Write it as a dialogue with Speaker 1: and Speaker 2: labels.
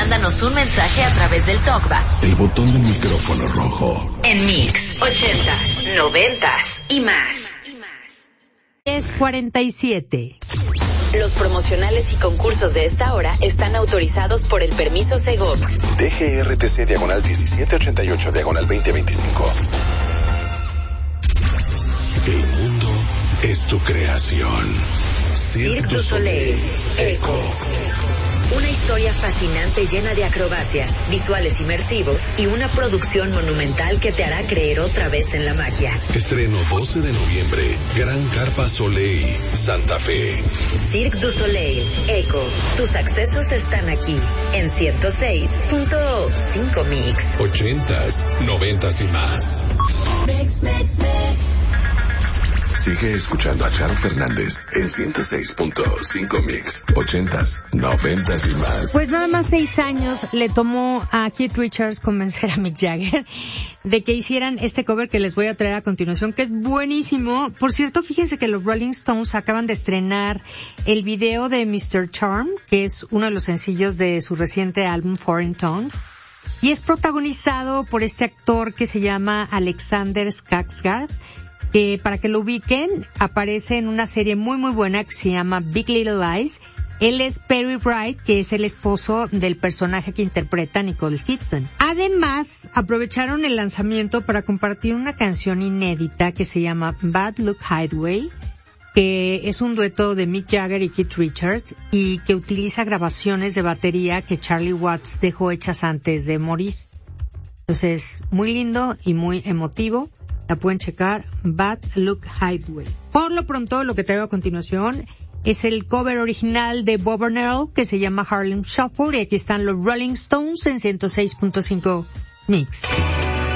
Speaker 1: mándanos un mensaje a través del TalkBack.
Speaker 2: El botón del micrófono rojo.
Speaker 1: En Mix, 80s, 90s y más.
Speaker 3: 10:47.
Speaker 1: Los promocionales y concursos de esta hora están autorizados por el permiso Segov.
Speaker 4: DGRTC diagonal 1788 diagonal 2025.
Speaker 2: El mundo es tu creación.
Speaker 1: Cirque du Soleil, Echo. Una historia fascinante llena de acrobacias, visuales inmersivos y una producción monumental que te hará creer otra vez en la magia.
Speaker 2: Estreno 12 de noviembre. Gran Carpa Soleil, Santa Fe.
Speaker 1: Cirque du Soleil, Echo. Tus accesos están aquí, en 106.5 Mix.
Speaker 2: 80s, 90s y más. Sigue escuchando a Charo Fernández en 106.5 Mix, 80s, 90s y más.
Speaker 3: Pues nada más 6 años le tomó a Keith Richards convencer a Mick Jagger de que hicieran este cover que les voy a traer a continuación, que es buenísimo. Por cierto, fíjense que los Rolling Stones acaban de estrenar el video de Mr. Charm, que es uno de los sencillos de su reciente álbum Foreign Tongues, y es protagonizado por este actor que se llama Alexander Skarsgård, que para que lo ubiquen, aparece en una serie muy muy buena que se llama Big Little Lies. Él es Perry Wright, que es el esposo del personaje que interpreta Nicole Kidman. Además, aprovecharon el lanzamiento para compartir una canción inédita que se llama Bad Luck Hideaway, que es un dueto de Mick Jagger y Keith Richards y que utiliza grabaciones de batería que Charlie Watts dejó hechas antes de morir. Entonces, muy lindo y muy emotivo. La pueden checar, Bad Luck Hideaway. Por lo pronto, lo que traigo a continuación es el cover original de Bob and Earl, que se llama Harlem Shuffle, y aquí están los Rolling Stones en 106.5 Mix.